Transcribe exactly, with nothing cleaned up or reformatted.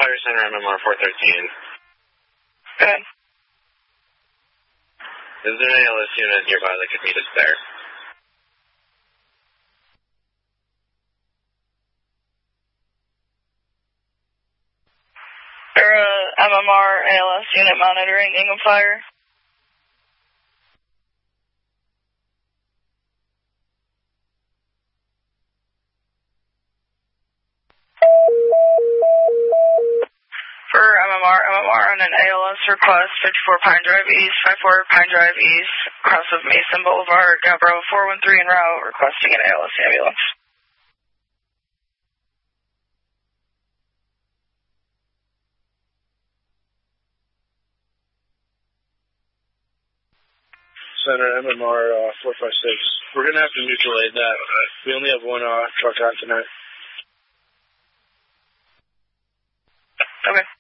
Fire Center M M R four thirteen. Good. Is there an A L S unit nearby that could meet us there? There a M M R A L S unit monitoring Ingham Fire? For M M R, M M R on an A L S request, fifty-four Pine Drive East, fifty-four Pine Drive East, cross of Mason Boulevard, got Bravo four one three en route, requesting an A L S ambulance. Center M M R uh, four five six. We're going to have to mutual aid that. We only have one uh, truck out tonight. Okay.